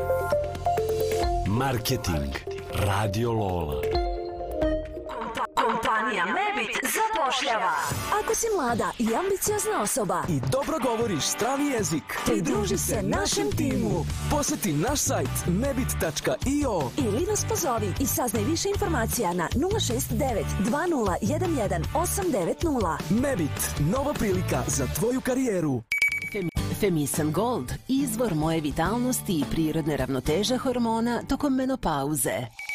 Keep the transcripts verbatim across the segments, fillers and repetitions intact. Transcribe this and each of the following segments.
Marketing Radio Lola. Kompanija Mebit zapošljava. Ako si mlada i ambiciozna osoba i dobro govoriš strani jezik, pridruži se našem timu. Poseti naš sajt mebit tačka io ili nas pozovi i saznaj više informacija na nula šest devet dva nula jedan jedan osam devet nula. Mebit, nova prilika za tvoju karijeru. Femisan Gold, izvor moje vitalnosti i prirodne ravnoteže hormona tokom menopauze.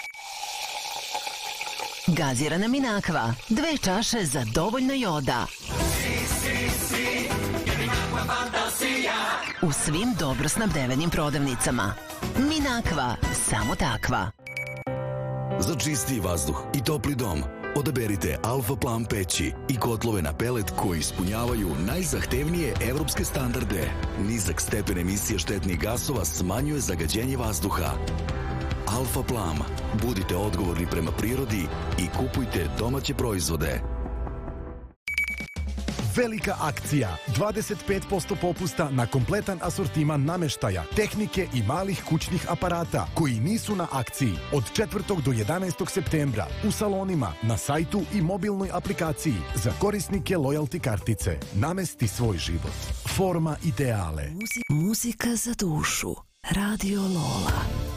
Gazirana Minakva, dve čaše za dovoljno joda. U svim dobro snabdevenim prodavnicama. Minakva, samo takva. Za čistiji vazduh i topli dom odaberite Alfa Plan peći i kotlove na pelet koji ispunjavaju najzahtevnije evropske standarde. Nizak stepen emisije štetnih gasova smanjuje zagađenje vazduha. Alfa Plan. Budite odgovorni prema prirodi i kupujte domaće proizvode. Velika akcija, dvadeset pet posto popusta na kompletan asortiman nameštaja, tehnike i malih kućnih aparata koji nisu na akciji od četvrtog do jedanaestog septembra u salonima, na sajtu i mobilnoj aplikaciji za korisnike lojalty kartice. Namesti svoj život. Forma ideale. Muzika za dušu. Radio Lola.